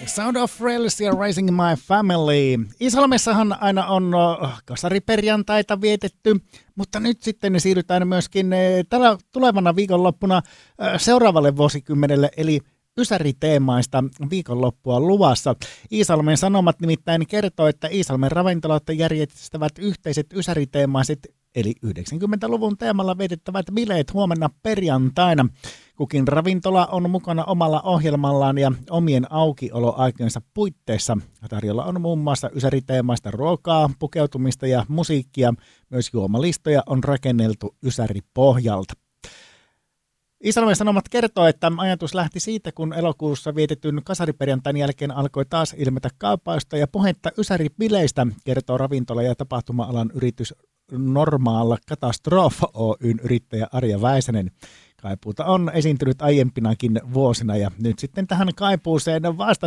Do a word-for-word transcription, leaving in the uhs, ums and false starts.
Sound of Rails ja Raising My Family. Iisalmessahan aina on kasariperjantaita vietetty, mutta nyt sitten siirrytään myöskin tällä tulevana viikonloppuna seuraavalle vuosikymmenelle, eli ysäriteemaista viikonloppua luvassa. Iisalmen Sanomat nimittäin kertoo, että Iisalmen ravintolat järjestävät yhteiset ysäriteemaiset, eli yhdeksänkymmentäluvun teemalla vietettävät bileet huomenna perjantaina. Kukin ravintola on mukana omalla ohjelmallaan ja omien aukioloaikojensa puitteissa. Tarjolla on muun muassa ysäriteemaista ruokaa, pukeutumista ja musiikkia. Myös juomalistoja on rakenneltu ysäripohjalta. Iisalmen Sanomat kertoo, että ajatus lähti siitä, kun elokuussa vietetyn kasariperjantain jälkeen alkoi taas ilmetä kaupausta ja puhetta ysäribileistä, kertoo ravintola- ja tapahtuma-alan yritys Normaal Katastrofa Oyn yrittäjä Arja Väisänen. Kaipuuta on esiintynyt aiempinakin vuosina ja nyt sitten tähän kaipuuseen vastataan.